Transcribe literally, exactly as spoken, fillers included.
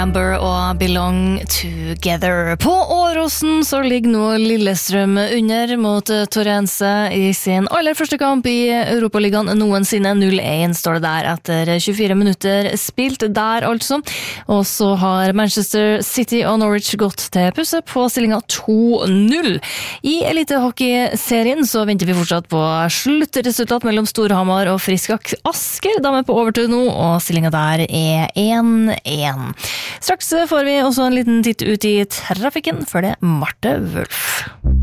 Amber og Belong Together. På Åråsen så ligger nå Lillestrøm under mot Torrense i sin aller første kamp i Europaligaen noensinne. null én står det der etter tjuefire minutter spilt der altså. Og så har Manchester City og Norwich gått til pause på stillingen to null. I elitehockeyserien så venter vi fortsatt på sluttresultat mellom Storhamar og Frisk Asker. De er på overtid nå, og stillingen der er én én. Straks får vi også en liten titt ut i trafikken, for det er Marte Wulf.